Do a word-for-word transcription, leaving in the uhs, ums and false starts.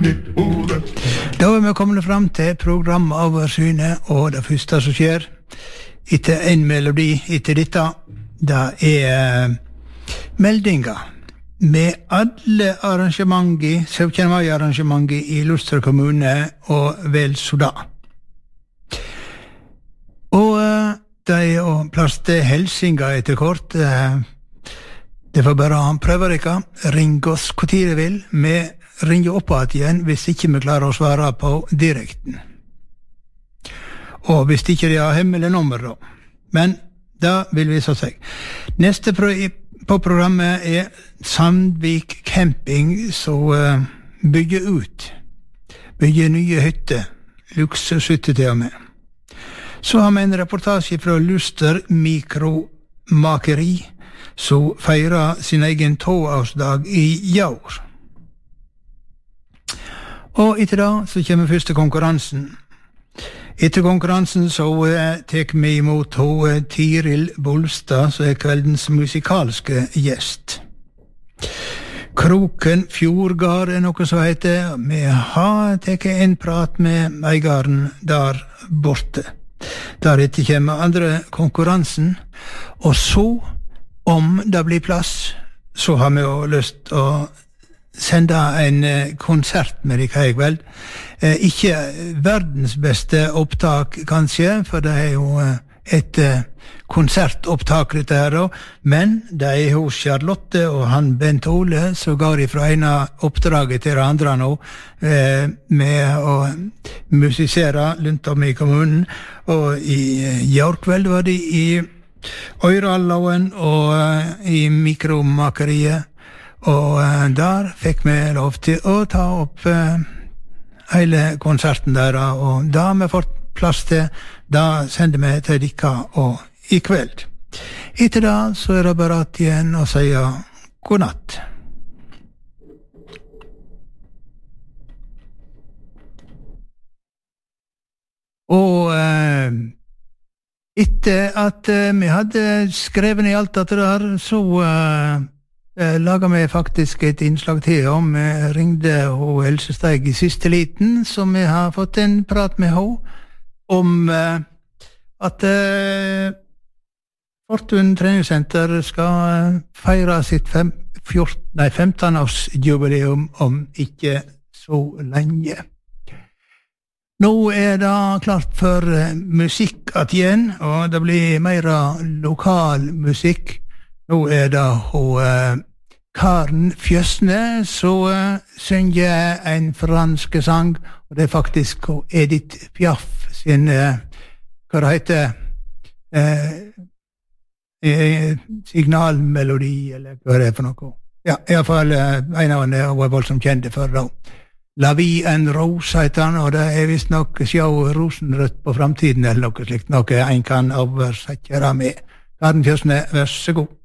Da er vi kommet frem til programoversynet, og det første som skjer etter en melodi etter dette, det er meldinger med alle arrangementer, syttende mai-arrangementer i Luster kommune og vel så da. Og det er jo plass til helsinga etter kort. Det får bare han prøve dere. Ring oss hvor tid dere vil. Vi ringer opp igjen hvis ikke vi klarer å svare på direkten. Og hvis ikke de har hemmelig nummer da. Men det vil vise seg. Neste pro på programmet er Sandvik Camping, som uh, bygger ut. Bygger nye hytter. Luksushytter til og med. Så har vi en reportasje fra Luster Mikromakeri, som feirer sin egen toårsdag i år. Og etter da så kommer første konkurransen. Etter konkurransen så uh, tek vi imot uh, Tiril Bolstad, som er kveldens musikalske gjest. Kroken Fjordgard er noe som heter. Vi har teket en prat med eigaren der borte. Deretter kommer andre konkurransen, og så, om det blir plass, så har vi jo lyst å sende en konsert med deg i kveld. Eh, ikke verdens beste opptak, kanskje, for det er jo et konsertopptak dette her, men det er hos Charlotte og han Bent Ole, så går de fra ene oppdraget til det andre nå, eh, med å musisere rundt om i kommunen, og i går kveld var de i Øyralloen og i Mikromakeriet, og uh, der fikk vi lov til å ta opp uh, hele konserten der, og da har vi fått plass til, da sender vi til dere og i kveld. Etter da så er det bare at igjen å si god natt. Og uh, etter at uh, vi hadde skrevet i alt dette der, så uh, Eh, laget vi faktisk et innslag til om. Vi ringde ho Else Steig i siste liten, så vi har fått en prat med ho om eh, at eh, Fortun treningssenter skal eh, feire sitt fem, fjorten, nei, femten-årsjubileum om ikke så lenge. Nå er det klart for eh, musikk at igjen, og det blir mer lokal musikk. Nå er det hun uh, Karen Fjösne som uh, synger en fransk sang, og det er faktisk Edith Piaf sin, uh, hva det heter, uh, uh, signalmelodi, eller hva det er for noe. Ja, i hvert fall uh, en av henne var voldsomt kjente for da. La Vie en Rose heter han, og det er vist nok sjå rosenrødt på framtiden, eller noe slikt, noe en kan oversette med. Karen Fjösne, vær så god.